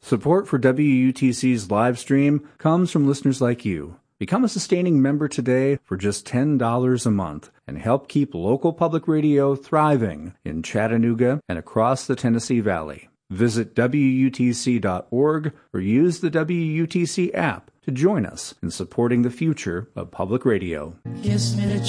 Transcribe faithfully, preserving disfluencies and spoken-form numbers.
Support for W U T C's live stream comes from listeners like you. Become a sustaining member today for just ten dollars a month and help keep local public radio thriving in Chattanooga and across the Tennessee Valley. Visit W U T C dot org or use the W U T C app to join us in supporting the future of public radio. Kiss me to